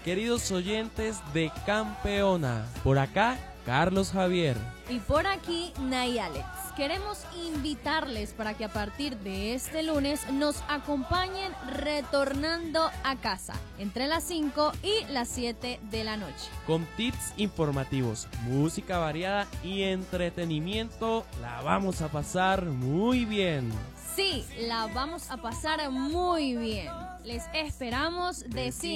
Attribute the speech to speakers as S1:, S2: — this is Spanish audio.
S1: queridos oyentes de Campeona. Por acá, Carlos Javier.
S2: Y por aquí, Nay Alex. Queremos invitarles para que a partir de este lunes nos acompañen retornando a casa entre las 5 y las 7 de la noche.
S1: Con tips informativos, música variada y entretenimiento, la vamos a pasar muy bien.
S2: Sí, la vamos a pasar muy bien. Les esperamos de 5